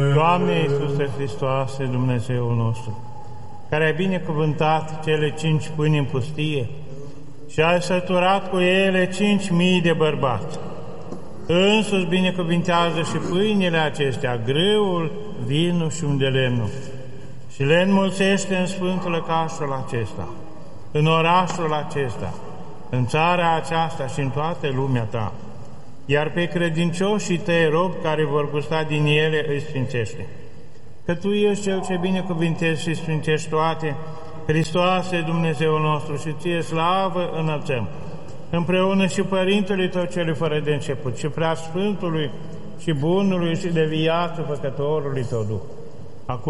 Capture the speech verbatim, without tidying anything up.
Doamne Iisuse Hristoase, Dumnezeul nostru, care ai binecuvântat cele cinci pâini în pustie și ai săturat cu ele cinci mii de bărbați, însuși binecuvintează și pâinile acestea, grâul, vinul și undelemnul, și le înmulțește în sfântul lăcașul acesta, în orașul acesta, în țara aceasta și în toată lumea ta, iar pe credincioșii tăi robi care vor gusta din ele îi sfințește. Că Tu ești Cel ce binecuvintezi și sfințești toate, Hristoase, Dumnezeul nostru, și Ție slavă înălțăm, împreună și Părintele Tău cel fără de început, și Preasfântului și Bunului și de viață Făcătorului Tău Duh,